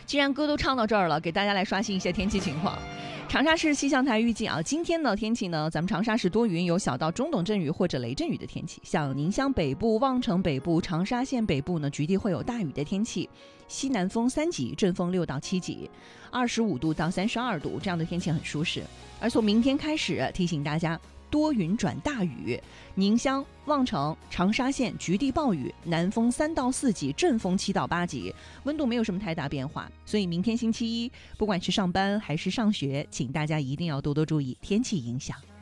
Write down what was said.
既然歌都唱到这儿了，给大家来刷新一些天气情况。长沙市气象台预计今天的天气呢，咱们长沙市多云，有小到中等阵雨或者雷阵雨的天气，像宁乡北部、望城北部、长沙县北部呢，局地会有大雨的天气，西南风3级，阵风6到7级，25度到32度，这样的天气很舒适。而从明天开始，提醒大家多云转大雨，宁乡、望城、长沙县局地暴雨，南风3到4级，阵风7到8级，温度没有什么太大变化。所以明天星期一，不管是上班还是上学，请大家一定要多多注意天气影响。